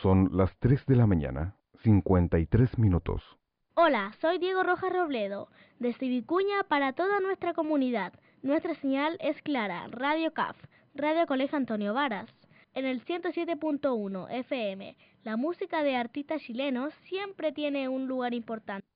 Son las 3 de la mañana, 53 minutos. Hola, soy Diego Rojas Robledo, desde Vicuña para toda nuestra comunidad. Nuestra señal es clara, Radio CAF, Radio Colegio Antonio Varas. En el 107.1 FM, la música de artistas chilenos siempre tiene un lugar importante.